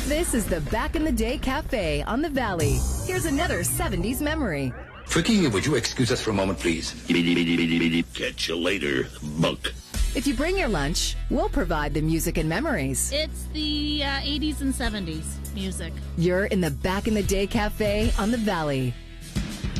This is the Back in the Day Cafe on the Valley. Here's another 70s memory. Fricky, would you excuse us for a moment, please? Catch you later, bunk. If you bring your lunch, we'll provide the music and memories. It's the 80s and 70s music. You're in the Back in the Day Cafe on the Valley.